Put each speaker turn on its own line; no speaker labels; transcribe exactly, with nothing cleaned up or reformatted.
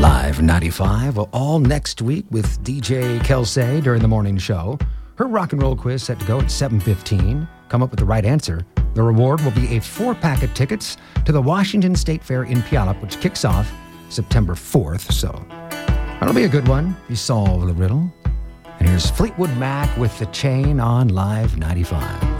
Live ninety-five, well, all next week with D J Kelsey during the morning show. Her rock and roll quiz set to go at seven fifteen. Come up with the right answer. The reward will be a four-pack of tickets to the Washington State Fair in Puyallup, which kicks off September fourth. So that'll be a good one if you solve the riddle. And here's Fleetwood Mac with The Chain on Live ninety-five.